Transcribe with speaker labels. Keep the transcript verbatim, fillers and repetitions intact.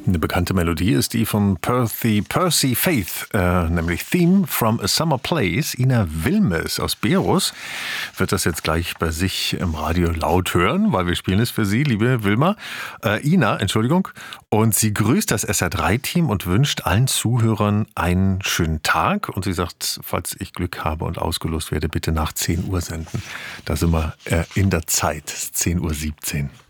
Speaker 1: Eine bekannte Melodie ist die von Percy, Percy Faith, äh, nämlich Theme from a Summer Place. Ina Wilmes aus Berus wird das jetzt gleich bei sich im Radio laut hören, weil wir spielen es für Sie, liebe Wilma. Äh, Ina, Entschuldigung. Und sie grüßt das S R drei Team und wünscht allen Zuhörern einen schönen Tag. Und sie sagt, falls ich Glück habe und ausgelost werde, bitte nach zehn Uhr senden. Da sind wir äh, in der Zeit, zehn Uhr siebzehn.